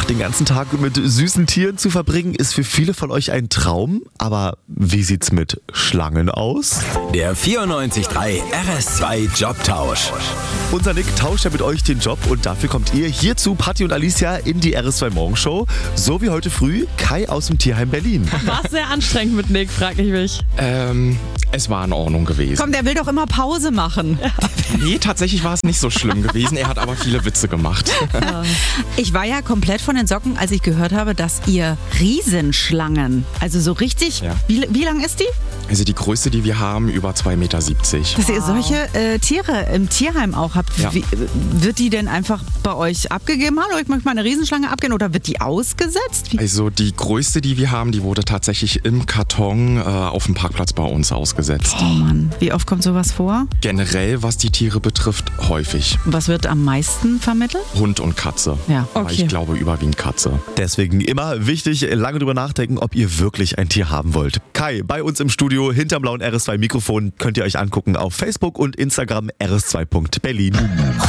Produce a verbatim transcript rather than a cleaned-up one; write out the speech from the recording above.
Den ganzen Tag mit süßen Tieren zu verbringen, ist für viele von euch ein Traum. Aber wie sieht's mit Schlangen aus? Der vierundneunzig Komma drei R S zwei Jobtausch. Unser Nick tauscht ja mit euch den Job und dafür kommt ihr hier zu Patti und Alicia in die R S zwei Morgenshow. So wie heute früh Kai aus dem Tierheim Berlin. War es sehr anstrengend mit Nick, frag ich mich. Ähm, es war in Ordnung gewesen. Komm, der will doch immer Pause machen. Nee, tatsächlich war es nicht so schlimm gewesen. Er hat aber viele Witze gemacht. Ich war ja komplett von den Socken, als ich gehört habe, dass ihr Riesenschlangen, also so richtig, Ja. wie, wie lang ist die? Also die größte, die wir haben, über zwei Meter siebzig. Dass ihr solche äh, Tiere im Tierheim auch habt. Ja. Wie, wird die denn einfach bei euch abgegeben? Hallo, ich möchte mal eine Riesenschlange abgeben oder wird die ausgesetzt? Wie? Also die größte, die wir haben, die wurde tatsächlich im Karton äh, auf dem Parkplatz bei uns ausgesetzt. Oh Mann, wie oft kommt sowas vor? Generell, was die Tiere betrifft, häufig. Was wird am meisten vermittelt? Hund und Katze. Ja, Aber okay. ich glaube überwiegend Katze. Deswegen immer wichtig, lange drüber nachdenken, ob ihr wirklich ein Tier haben wollt. Kai, bei uns im Studio, hinterm blauen R S zwei Mikrofon, könnt ihr euch angucken auf Facebook und Instagram R S zwei Punkt Berlin.